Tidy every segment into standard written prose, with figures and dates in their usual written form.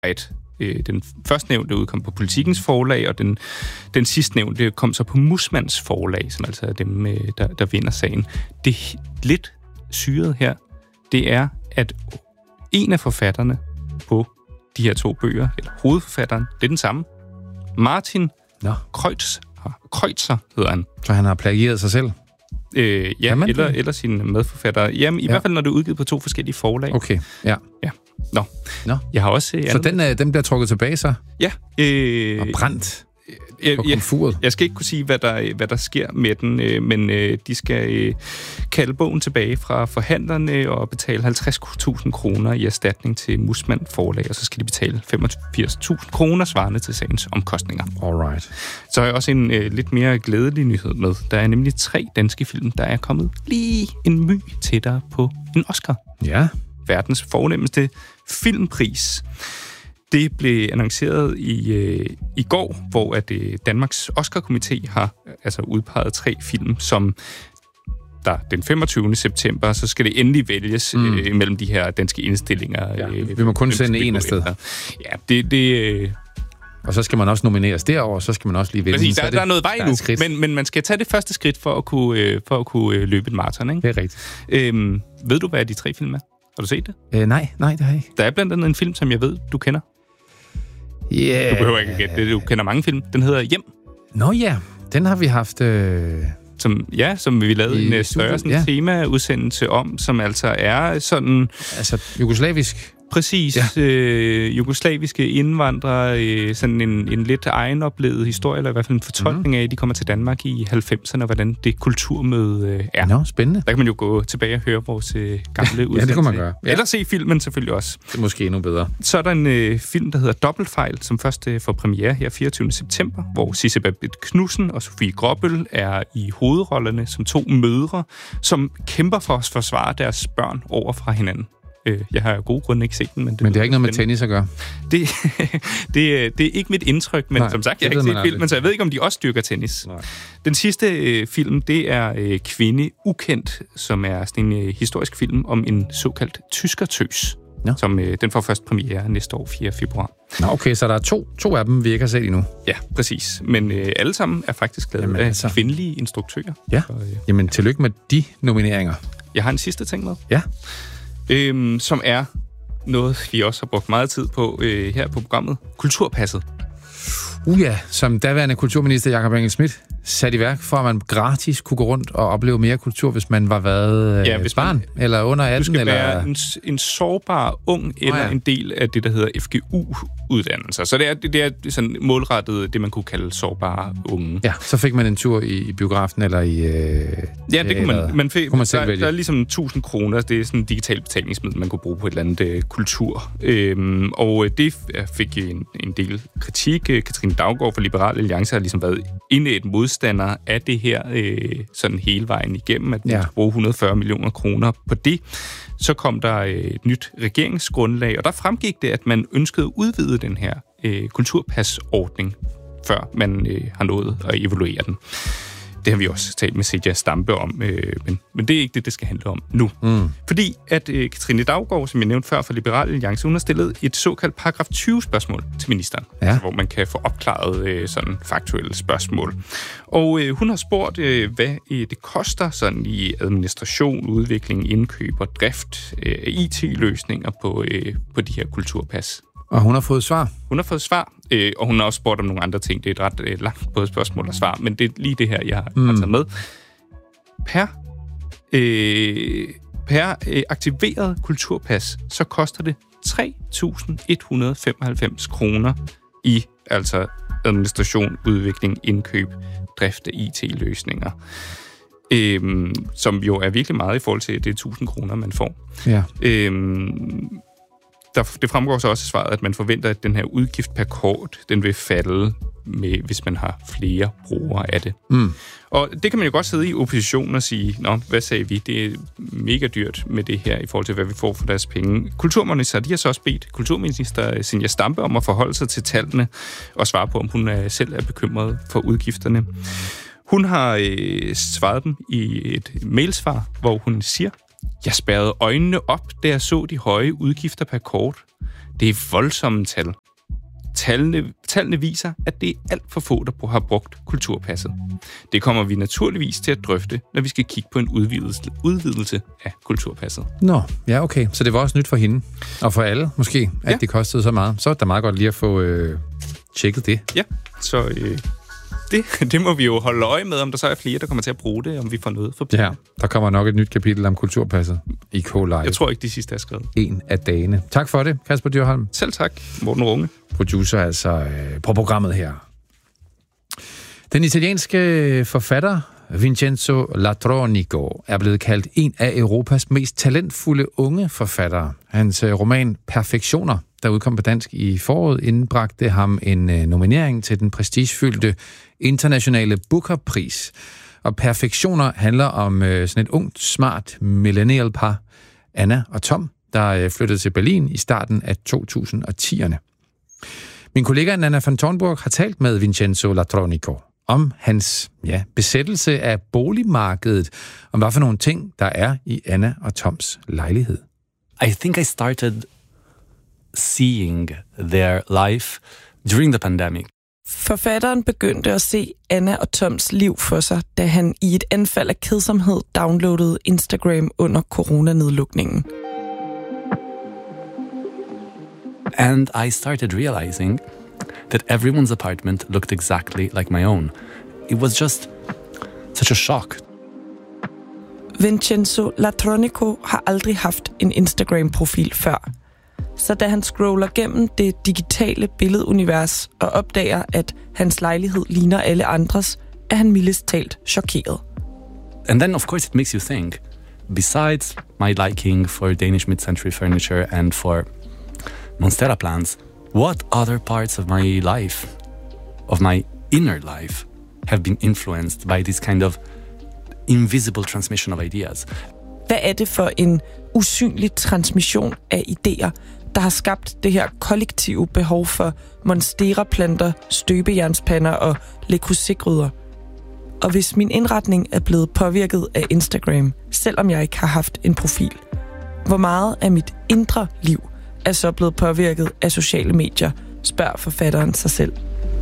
Den førstnævnte udkom på Politikens forlag, og den sidstnævnte kom så på Musmanns forlag, som altså er dem, der vinder sagen. Det lidt syret her, det er, at en af forfatterne på de her 2 bøger, eller hovedforfatteren, det er den samme. Martin Kreutzer hedder han. Så han har plagieret sig selv? Ja, eller sine medforfattere. Jamen, i hvert fald, når det er udgivet på 2 forskellige forlag. Okay, ja. Nå. Jeg har også... Så den bliver trukket tilbage, så? Ja. Og brændt på komfuret? Jeg skal ikke kunne sige, hvad der sker med den, men de skal kalde bogen tilbage fra forhandlerne og betale 50.000 kroner i erstatning til Musmann forlag, og så skal de betale 85.000 kroner svarende til sagens omkostninger. Alright. Så har jeg også en lidt mere glædelig nyhed med. Der er nemlig 3 danske film, der er kommet lige en my tættere på en Oscar. Ja. Verdens fornemmeste filmpris. Det blev annonceret i går, hvor at Danmarks Oscar-komité har altså udpeget 3 film, som der den 25. september, så skal det endelig vælges mellem de her danske indstillinger. Ja, vi må kun sende en afsted. Ja, det og så skal man også nomineres derover, så skal man også lige vælge. Præcis, der er noget vej nu, men man skal tage det første skridt for at kunne løbe et maraton, ikke? Det er rigtigt. Ved du, hvad de 3 film er? Har du set det? Nej, det har jeg ikke. Der er blandt andet en film, som jeg ved, du kender. Yeah. Du behøver ikke at gætte det. Du kender mange film. Den hedder Hjem. Nå ja, den har vi haft... Som vi lavede en større temaudsendelse om, som altså er sådan... Altså jugoslavisk... Præcis. Ja. Jugoslaviske indvandrere, sådan en lidt egenoplevet historie, eller i hvert fald en fortolkning af, at de kommer til Danmark i 90'erne, og hvordan det kulturmøde er. Nå, spændende. Der kan man jo gå tilbage og høre vores gamle udsendelse. Ja, det kan man gøre. Ja. Eller se filmen selvfølgelig også. Det er måske endnu bedre. Så er der en film, der hedder Dobbeltfejl, som først får premiere her 24. september, hvor Sisse Babett Knudsen og Sofie Gråbøl er i hovedrollerne som 2 mødre, som kæmper for at forsvare deres børn over fra hinanden. Jeg har jo gode grunde ikke set den, men det har ikke noget med tennis at gøre? Det er ikke mit indtryk, men som sagt, jeg har ikke set filmen, så jeg ved ikke, om de også dyrker tennis. Nej. Den sidste film, det er Kvinde Ukendt, som er sådan en historisk film om en såkaldt tyskertøs. Ja. Som den får først premiere næste år, 4. februar. Nå, okay, så der er to af dem, vi ikke har set endnu. Ja, præcis. Men alle sammen er faktisk lavet af kvindelige instruktører. Ja, jamen tillykke med de nomineringer. Jeg har en sidste ting med. Ja. Som er noget, vi også har brugt meget tid på her på programmet. Kulturpasset. Ja, som daværende kulturminister Jakob Engel-Schmidt sat i værk for, at man gratis kunne gå rundt og opleve mere kultur, hvis man var hvis barn, eller under 18. Du skal eller... være en sårbar ung, eller en del af det, der hedder FGU-uddannelser. Så det er sådan målrettet det, man kunne kalde sårbare unge. Ja, så fik man en tur i biografen, eller i... Ja, det kunne man kunne man selv vælge. Der er ligesom 1.000 kroner, det er sådan en digital betalingsmiddel, man kunne bruge på et eller andet kultur. Og det fik en del kritik. Katrine Daugaard fra Liberal Alliance har ligesom været inde i et modstander af det her sådan hele vejen igennem, at man skulle bruge 140 millioner kroner på det. Så kom der et nyt regeringsgrundlag, og der fremgik det, at man ønskede at udvide den her kulturpasordning, før man har nået at evaluere den. Det har vi også talt med Zenia Stampe om, men det er ikke det skal handle om nu. Fordi at Katrine Daugaard, som jeg nævnte før fra Liberal Alliance, hun har stillet et såkaldt paragraf 20-spørgsmål til ministeren, altså, hvor man kan få opklaret sådan faktuelle spørgsmål. Og hun har spurgt, hvad det koster sådan i administration, udvikling, indkøb og drift af IT-løsninger på de her kulturpas. Og hun har fået svar? Hun har fået svar, og hun har også spurgt om nogle andre ting. Det er et ret langt både spørgsmål og svar, men det er lige det her, jeg har taget med. Per aktiveret kulturpas, så koster det 3.195 kroner i altså administration, udvikling, indkøb, drift af IT-løsninger. Som jo er virkelig meget i forhold til, at det er 1.000 kroner, man får. Ja. Det fremgår så også i svaret, at man forventer, at den her udgift per kort, den vil falde, hvis man har flere brugere af det. Og det kan man jo godt sidde i opposition og sige, nå, hvad sagde vi? Det er mega dyrt med det her i forhold til, hvad vi får for deres penge. Kulturminister, de har så også bedt kulturminister Zenia Stampe om at forholde sig til tallene og svare på, om hun selv er bekymret for udgifterne. Hun har svaret dem i et mailsvar, hvor hun siger: Jeg spærrede øjnene op, da jeg så de høje udgifter per kort. Det er voldsomme tal. Tallene viser, at det er alt for få, der har brugt kulturpasset. Det kommer vi naturligvis til at drøfte, når vi skal kigge på en udvidelse af kulturpasset. Nå, ja okay. Så det var også nyt for hende, og for alle måske, at det kostede så meget. Så er det meget godt lige at få tjekket det. Ja, så det må vi jo holde øje med, om der så er flere, der kommer til at bruge det, om vi får noget for penge. Ja, der kommer nok et nyt kapitel om kulturpasset i K-Live. Jeg tror ikke, de sidste er skrevet. En af dagene. Tak for det, Kasper Dyrholm. Selv tak, Morten Runge. Producer altså på programmet her. Den italienske forfatter Vincenzo Latronico er blevet kaldt en af Europas mest talentfulde unge forfattere. Hans roman Perfektioner, der udkom på dansk i foråret, indbragte ham en nominering til den prestigefyldte internationale Booker-pris. Og Perfektioner handler om sådan et ungt, smart millennial par, Anna og Tom, der flyttede til Berlin i starten af 2010'erne. Min kollega Nana van Tornburg har talt med Vincenzo Latronico om hans besættelse af boligmarkedet, om hvad for nogle ting, der er i Anna og Toms lejlighed. I think I started seeing their life during the pandemic. Forfatteren begyndte at se Anna og Toms liv for sig, da han i et anfald af kedsomhed downloadede Instagram under coronanedlukningen. And I started realizing that everyone's apartment looked exactly like my own. It was just such a shock. Vincenzo Latronico har aldrig haft en Instagram-profil før. Så da han scroller gennem det digitale billedunivers og opdager, at hans lejlighed ligner alle andres, er han mildest talt chokeret. And then, of course, it makes you think. Besides my liking for Danish mid-century furniture and for Monstera plants, what other parts of my life, of my inner life, have been influenced by this kind of invisible transmission of ideas? Hvad er det for en usynlig transmission af idéer, der har skabt det her kollektive behov for monstera-planter, støbejernspander og Le Creuset-gryder? Og hvis min indretning er blevet påvirket af Instagram, selvom jeg ikke har haft en profil, hvor meget af mit indre liv er så blevet påvirket af sociale medier, spørger forfatteren sig selv.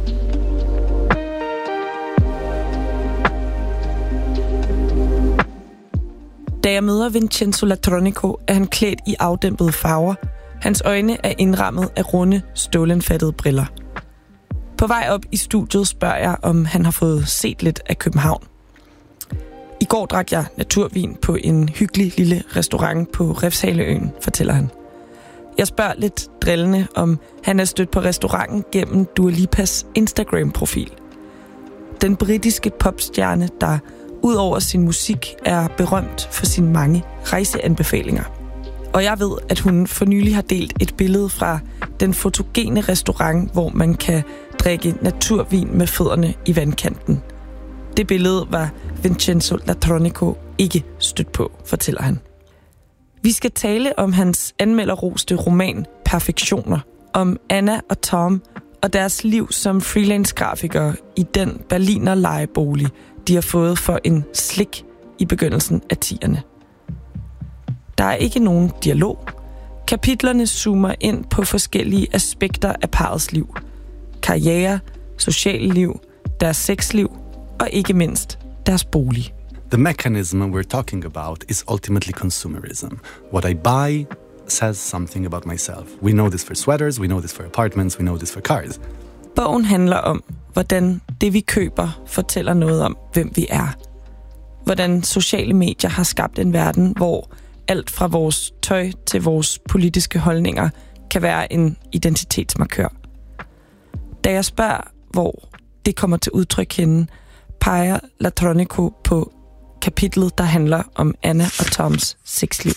Da jeg møder Vincenzo Latronico, er han klædt i afdæmpede farver. Hans øjne er indrammet af runde, stålindfattede briller. På vej op i studiet spørger jeg, om han har fået set lidt af København. I går drak jeg naturvin på en hyggelig lille restaurant på Refshaleøen, fortæller han. Jeg spørger lidt drillende, om han er stødt på restauranten gennem Dua Lipas Instagram-profil. Den britiske popstjerne, der ud over sin musik er berømt for sine mange rejseanbefalinger. Og jeg ved, at hun for nylig har delt et billede fra den fotogene restaurant, hvor man kan drikke naturvin med fødderne i vandkanten. Det billede var Vincenzo Latronico ikke stødt på, fortæller han. Vi skal tale om hans anmelderroste roman Perfektioner, om Anna og Tom og deres liv som freelance-grafikere i den Berliner lejebolig, de har fået for en slik i begyndelsen af 10'erne. Der er ikke nogen dialog. Kapitlerne zoomer ind på forskellige aspekter af parrets liv. Karriere, sociale liv, deres sexliv og ikke mindst deres bolig. The mechanism we're talking about is ultimately consumerism. What I buy says something about myself. We know this for sweaters, we know this for apartments, we know this for cars. Bogen handler om, hvordan det vi køber fortæller noget om, hvem vi er. Hvordan sociale medier har skabt en verden, hvor alt fra vores tøj til vores politiske holdninger kan være en identitetsmarkør. Da jeg spørger, hvor det kommer til udtryk henne, peger Latronico på kapitlet, der handler om Anna og Toms sexliv.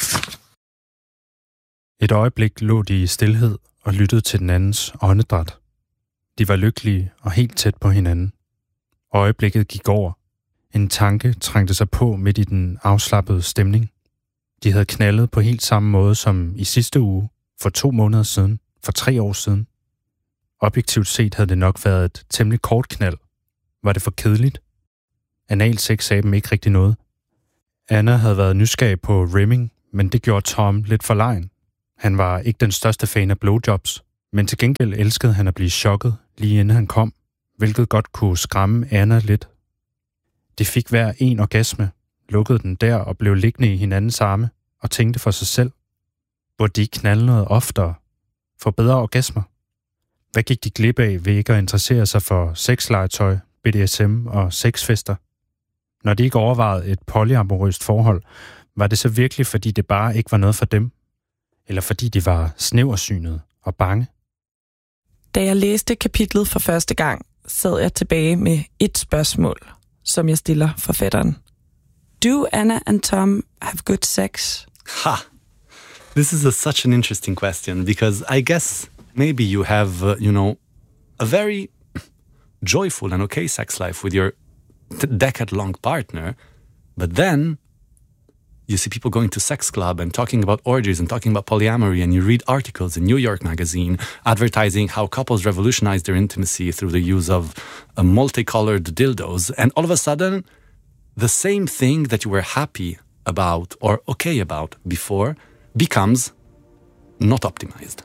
Et øjeblik lå de i stilhed og lyttede til den andens åndedræt. De var lykkelige og helt tæt på hinanden. Øjeblikket gik over. En tanke trængte sig på midt i den afslappede stemning. De havde knaldet på helt samme måde som i sidste uge, for 2 måneder siden, for 3 år siden. Objektivt set havde det nok været et temmelig kort knald. Var det for kedeligt? Analsex sagde dem ikke rigtig noget. Anna havde været nysgerrig på rimming, men det gjorde Tom lidt for legen. Han var ikke den største fan af blowjobs, men til gengæld elskede han at blive chokket lige inden han kom, hvilket godt kunne skræmme Anna lidt. De fik hver en orgasme, lukkede den der og blev liggende i hinandens arme og tænkte for sig selv. Burde de knalde noget oftere? For bedre orgasmer? Hvad gik de glip af ved ikke at interessere sig for sexlegetøj, BDSM og sexfester? Når de ikke overvejede et polyamorøst forhold, var det så virkelig, fordi det bare ikke var noget for dem? Eller fordi de var snæversynede og bange? Da jeg læste kapitlet for første gang, sad jeg tilbage med et spørgsmål, som jeg stiller forfatteren. Do Anna and Tom have good sex? Ha! This is such an interesting question because I guess maybe you have, a very joyful and okay sex life with your decade-long partner, but then you see people going to sex club and talking about orgies and talking about polyamory, and you read articles in New York Magazine advertising how couples revolutionize their intimacy through the use of multicolored dildos, and all of a sudden, the same thing that you were happy about or okay about before becomes not optimized.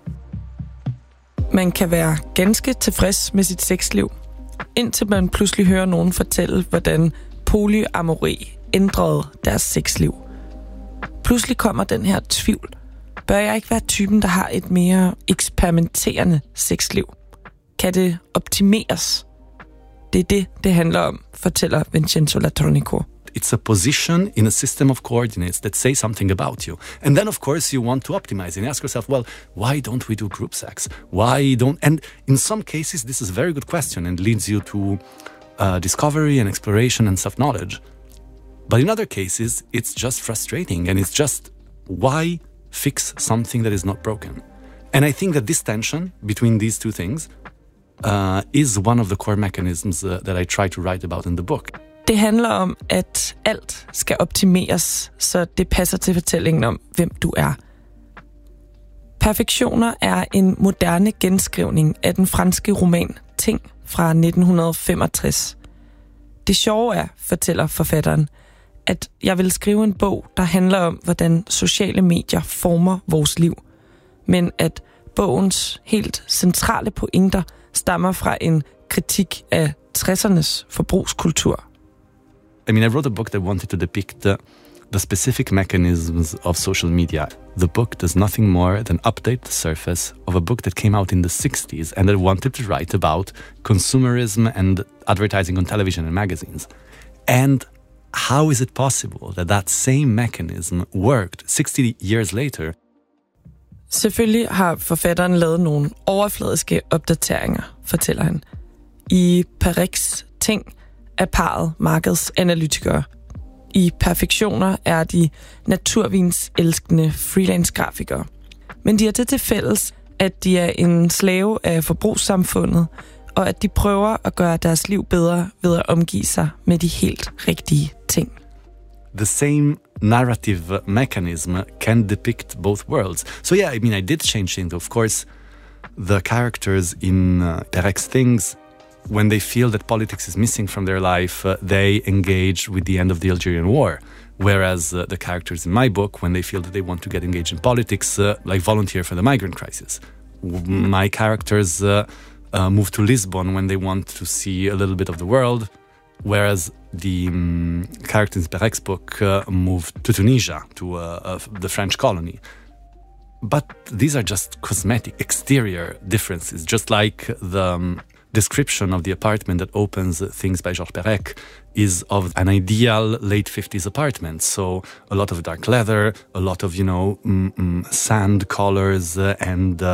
Man kan være ganske tilfreds med sit sexliv, indtil man pludselig hører nogen fortælle, hvordan polyamori ændrede deres sexliv. Pludselig kommer den her tvivl. Bør jeg ikke være typen, der har et mere eksperimenterende sexliv? Kan det optimeres? Det er det handler om, fortæller Vincenzo Latronico. It's a position in a system of coordinates that say something about you. And then, of course, you want to optimize and ask yourself, well, why don't we do group sex? And in some cases, this is a very good question and leads you to discovery and exploration and self-knowledge. But in other cases, it's just frustrating, and it's just, why fix something that is not broken? And I think that this tension between these two things is one of the core mechanisms that I try to write about in the book. Det handler om, at alt skal optimeres, så det passer til fortællingen om, hvem du er. Perfektioner er en moderne genskrivning af den franske roman Ting fra 1965. Det sjove er, fortæller forfatteren, at jeg vil skrive en bog, der handler om, hvordan sociale medier former vores liv, men at bogens helt centrale pointer stammer fra en kritik af 60'ernes forbrugskultur. I mean, I wrote a book that wanted to depict the specific mechanisms of social media. The book does nothing more than update the surface of a book that came out in the 60s and that wanted to write about consumerism and advertising on television and magazines. And how is it possible that that same mechanism worked 60 years later? Selvfølgelig har forfatteren lavet nogle overfladiske opdateringer, fortæller han. I Parex Ting er parret markedsanalytikere. I Perfektioner er de naturvinselskende freelance-grafikere. Men de har det til fælles, at de er en slave af forbrugssamfundet, og at de prøver at gøre deres liv bedre ved at omgive sig med de helt rigtige ting. The same narrative mechanism can depict both worlds. So yeah, I mean, I did change things. Of course, the characters in Perex Things, when they feel that politics is missing from their life, they engage with the end of the Algerian war. Whereas the characters in my book, when they feel that they want to get engaged in politics, like volunteer for the migrant crisis. My characters move to Lisbon when they want to see a little bit of the world, whereas the characters in Perex book moved to Tunisia, to the French colony. But these are just cosmetic, exterior differences, just like the description of the apartment that opens Things by Georges Perec is of an ideal late 50s apartment. So a lot of dark leather, a lot of, sand colors and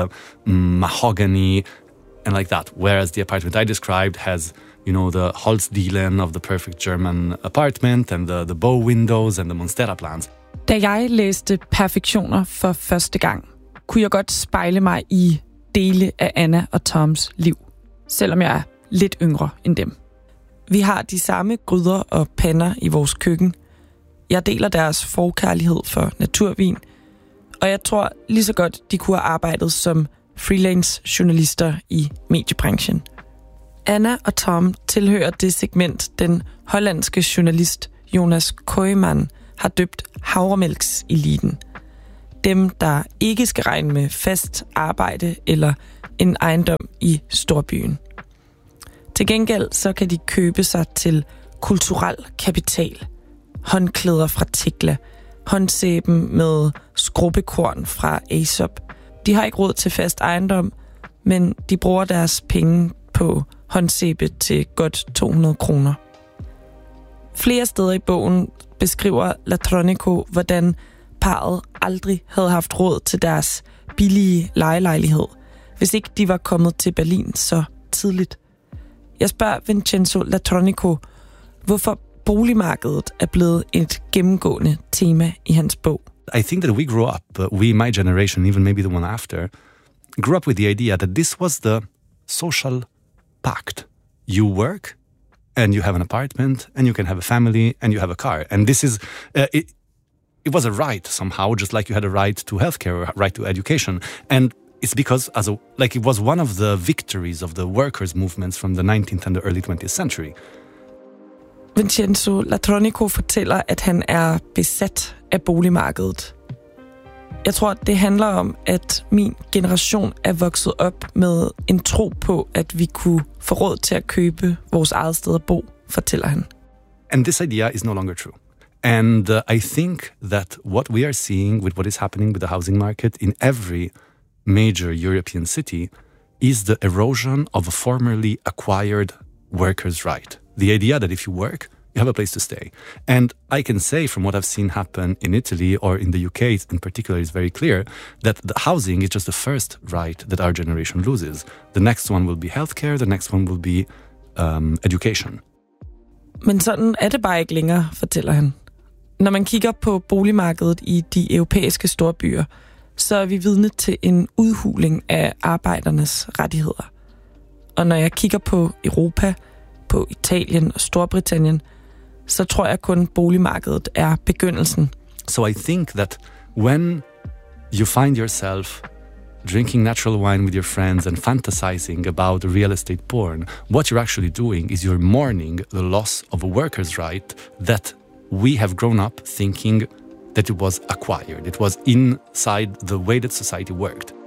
mahogany and like that. Whereas the apartment I described has, the Holzdielen of the perfect German apartment and the bow windows and the Monstera plants. Da jeg læste Perfektioner for første gang, kunne jeg godt spejle mig i dele af Anna og Toms liv, selvom jeg er lidt yngre end dem. Vi har de samme gryder og pander i vores køkken. Jeg deler deres forkærlighed for naturvin, og jeg tror lige så godt, de kunne have arbejdet som freelance-journalister i mediebranchen. Anna og Tom tilhører det segment, den hollandske journalist Jonas Koeman har døbt havremælkseliten. dem, der ikke skal regne med fast arbejde eller en ejendom i storbyen. Til gengæld så kan de købe sig til kulturel kapital. Håndklæder fra Tekla, håndsæben med skrubbekorn fra Aesop. De har ikke råd til fast ejendom, men de bruger deres penge på håndsæbe til godt 200 kroner. Flere steder i bogen beskriver Latronico, hvordan parret aldrig havde haft råd til deres billige lejelejlighed, hvis ikke de var kommet til Berlin så tidligt. Jeg spørger Vincenzo Latronico, hvorfor boligmarkedet er blevet et gennemgående tema i hans bog. I think that we grew up, my generation, even maybe the one after, grew up with the idea that this was the social pact. You work, and you have an apartment, and you can have a family, and you have a car. And this is, it was a right somehow, just like you had a right to healthcare, or a right to education. And it's because it was one of the victories of the workers' movements from the 19th and the early 20th century. Vincenzo Latronico fortæller, at han er besat af boligmarkedet. Jeg tror, det handler om, at min generation er vokset op med en tro på, at vi kunne få råd til at købe vores eget sted at bo, fortæller han. And this idea is no longer true. And I think that what we are seeing with what is happening with the housing market in every major European city is the erosion of a formerly acquired workers' right. The idea that if you work, you have a place to stay. And I can say from what I've seen happen in Italy or in the UK in particular, is very clear that the housing is just the first right that our generation loses. The next one will be healthcare, the next one will be education. Men sådan er det bare ikke længere, fortæller han. Når man kigger på boligmarkedet i de europæiske storbyer, så er vi vidne til en udhuling af arbejdernes rettigheder. Og når jeg kigger på Europa, på Italien og Storbritannien, så tror jeg kun boligmarkedet er begyndelsen. So I think that when you find yourself drinking natural wine with your friends and fantasizing about the real estate porn, what you're actually doing is you're mourning the loss of a worker's right that we have grown up thinking that it was acquired. It was inside the way that society worked.